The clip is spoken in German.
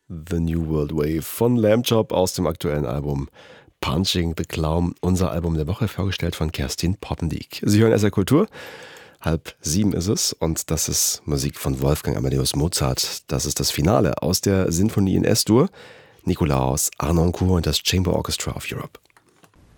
The New World Wave von Lamb Chop aus dem aktuellen Album Punching the Clown, unser Album der Woche, vorgestellt von Kerstin Poppendiek. Sie hören SR Kultur, 6:30 ist es und das ist Musik von Wolfgang Amadeus Mozart. Das ist das Finale aus der Sinfonie in S-Dur, Nikolaos, Harnoncourt und das Chamber Orchestra of Europe.